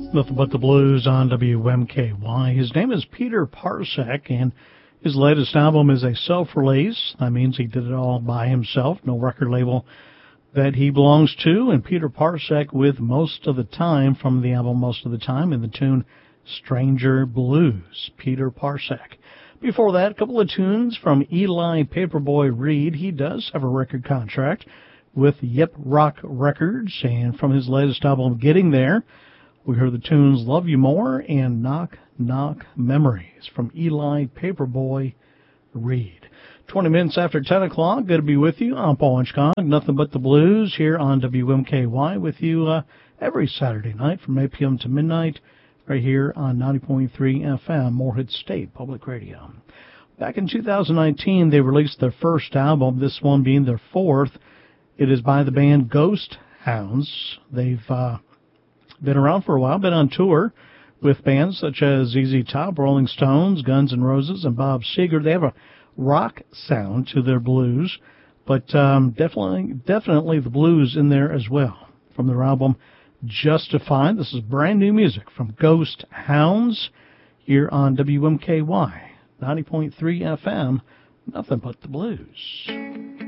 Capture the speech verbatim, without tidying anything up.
Nothing But the Blues on W M K Y. His name is Peter Parsek, and his latest album is a self-release. That means he did it all by himself, no record label that he belongs to. And Peter Parsek with Most of the Time from the album Most of the Time in the tune Stranger Blues. Peter Parsek. Before that, a couple of tunes from Eli Paperboy Reed. He does have a record contract with Yip Rock Records, and from his latest album, Getting There, we heard the tunes Love You More and Knock Knock Memories from Eli Paperboy Reed. twenty minutes after ten o'clock, good to be with you. I'm Paul Inchcock, Nothing But the Blues here on W M K Y with you uh, every Saturday night from eight p.m. to midnight right here on ninety point three F M, Morehead State Public Radio. Back in two thousand nineteen, they released their first album, this one being their fourth. It is by the band Ghost Hounds. They've uh, been around for a while, been on tour with bands such as Z Z Top, Rolling Stones, Guns N' Roses, and Bob Seger. They have a rock sound to their blues, but um, definitely, definitely the blues in there as well. From their album Justified, this is brand new music from Ghost Hounds here on W M K Y, ninety point three F M, Nothing But the Blues.